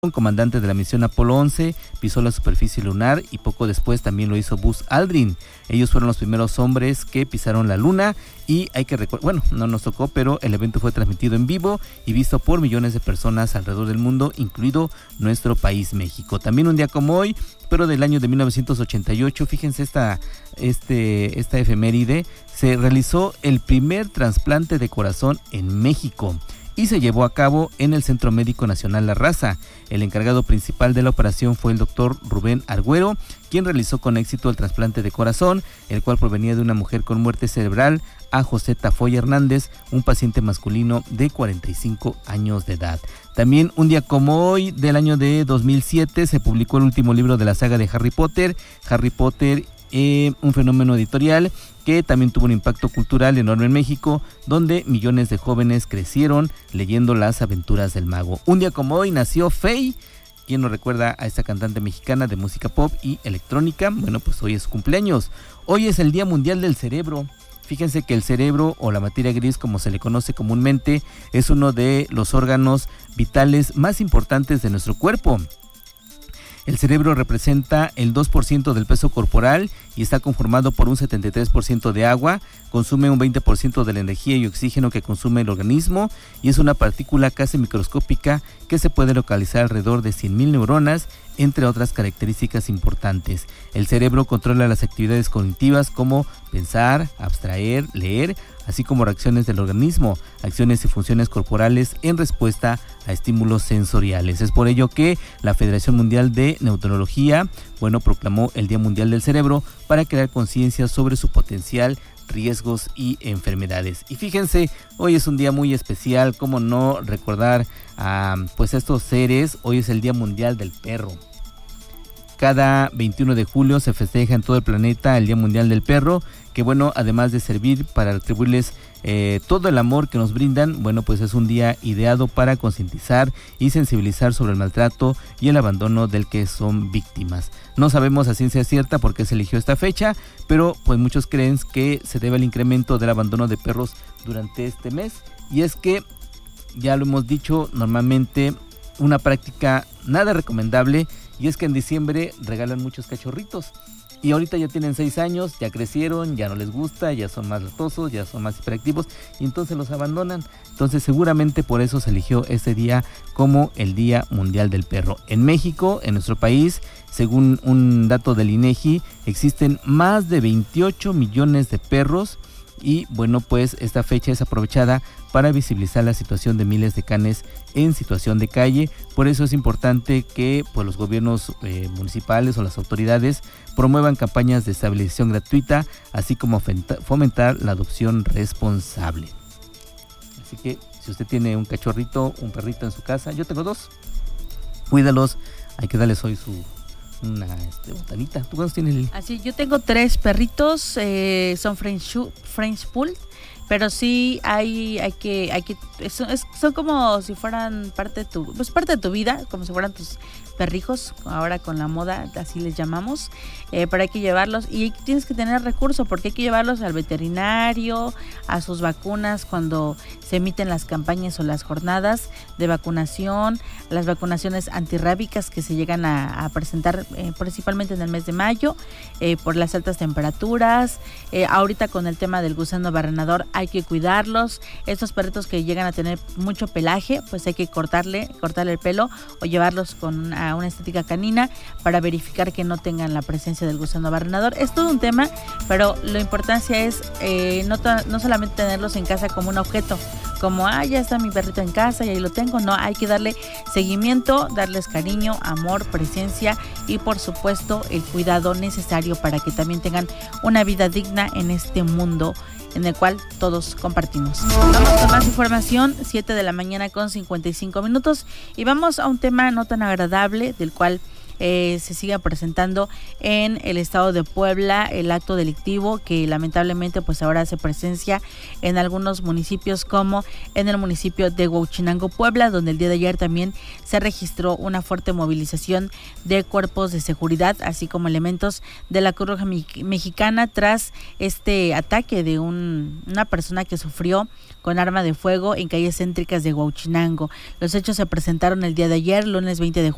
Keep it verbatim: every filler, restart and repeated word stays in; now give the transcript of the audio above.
Un comandante de la misión Apolo once pisó la superficie lunar y poco después también lo hizo Buzz Aldrin. Ellos fueron los primeros hombres que pisaron la luna y hay que recordar, bueno, no nos tocó, pero el evento fue transmitido en vivo y visto por millones de personas alrededor del mundo, incluido nuestro país, México. También un día como hoy, pero del año de mil novecientos ochenta y ocho, fíjense esta, este, esta efeméride, se realizó el primer trasplante de corazón en México y se llevó a cabo en el Centro Médico Nacional La Raza. El encargado principal de la operación fue el doctor Rubén Argüero, quien realizó con éxito el trasplante de corazón, el cual provenía de una mujer con muerte cerebral, a José Tafoya Hernández, un paciente masculino de cuarenta y cinco años de edad. También un día como hoy, del año de dos mil siete, se publicó el último libro de la saga de Harry Potter, Harry Potter, eh, un fenómeno editorial que también tuvo un impacto cultural enorme en México, donde millones de jóvenes crecieron leyendo las aventuras del mago. Un día como hoy nació Faye. ¿Quién nos recuerda a esta cantante mexicana de música pop y electrónica? Bueno, pues hoy es su cumpleaños. Hoy es el Día Mundial del Cerebro. Fíjense que el cerebro, o la materia gris como se le conoce comúnmente, es uno de los órganos vitales más importantes de nuestro cuerpo. El cerebro representa el dos por ciento del peso corporal y está conformado por un setenta y tres por ciento de agua, consume un veinte por ciento de la energía y oxígeno que consume el organismo y es una partícula casi microscópica que se puede localizar alrededor de cien mil neuronas, entre otras características importantes. El cerebro controla las actividades cognitivas como pensar, abstraer, leer, así como reacciones del organismo, acciones y funciones corporales en respuesta a estímulos sensoriales. Es por ello que la Federación Mundial de Neurología, bueno, proclamó el Día Mundial del Cerebro para crear conciencia sobre su potencial, riesgos y enfermedades. Y fíjense, hoy es un día muy especial, cómo no recordar a pues estos seres. Hoy es el Día Mundial del Perro. Cada veintiuno de julio se festeja en todo el planeta el Día Mundial del Perro, que bueno, además de servir para retribuirles eh, todo el amor que nos brindan, bueno, pues es un día ideado para concientizar y sensibilizar sobre el maltrato y el abandono del que son víctimas. No sabemos a ciencia cierta por qué se eligió esta fecha, pero pues muchos creen que se debe al incremento del abandono de perros durante este mes, y es que, ya lo hemos dicho, normalmente una práctica nada recomendable, y es que en diciembre regalan muchos cachorritos y ahorita ya tienen seis años, ya crecieron, ya no les gusta, ya son más latosos, ya son más hiperactivos y entonces los abandonan. Entonces seguramente por eso se eligió este día como el Día Mundial del Perro. En México, en nuestro país, según un dato del INEGI, existen más de veintiocho millones de perros. Y bueno, pues esta fecha es aprovechada para visibilizar la situación de miles de canes en situación de calle. Por eso es importante que pues, los gobiernos eh, municipales o las autoridades promuevan campañas de estabilización gratuita, así como fomentar la adopción responsable. Así que si usted tiene un cachorrito, un perrito en su casa, yo tengo dos, cuídalos, hay que darles hoy su... una este, botanita. ¿Tú cuántos tienes, Lili? Así, yo tengo tres perritos, eh, son French, French Pool, pero sí hay, hay que, hay que, son, es, son como si fueran parte de tu, pues parte de tu vida, como si fueran tus perrijos, ahora con la moda, así les llamamos, eh, pero hay que llevarlos y tienes que tener recursos porque hay que llevarlos al veterinario, a sus vacunas cuando se emiten las campañas o las jornadas de vacunación, las vacunaciones antirrábicas que se llegan a, a presentar eh, principalmente en el mes de mayo eh, por las altas temperaturas. Eh, ahorita con el tema del gusano barrenador hay que cuidarlos. Estos perritos que llegan a tener mucho pelaje, pues hay que cortarle, cortarle el pelo o llevarlos con una, una estética canina para verificar que no tengan la presencia del gusano barrenador. Es todo un tema, pero la importancia es eh, no, to- no solamente tenerlos en casa como un objeto, como, ah, ya está mi perrito en casa y ahí lo tengo. No, hay que darle seguimiento, darles cariño, amor, presencia y por supuesto el cuidado necesario para que también tengan una vida digna en este mundo en el cual todos compartimos. Vamos con más información, siete de la mañana con cincuenta y cinco minutos, y vamos a un tema no tan agradable del cual Eh, se sigue presentando en el estado de Puebla, el acto delictivo que lamentablemente pues ahora hace presencia en algunos municipios, como en el municipio de Huauchinango, Puebla, donde el día de ayer también se registró una fuerte movilización de cuerpos de seguridad, así como elementos de la Cruz Roja Mexicana tras este ataque de un, una persona que sufrió con arma de fuego en calles céntricas de Huauchinango. Los hechos se presentaron el día de ayer, lunes veinte de julio.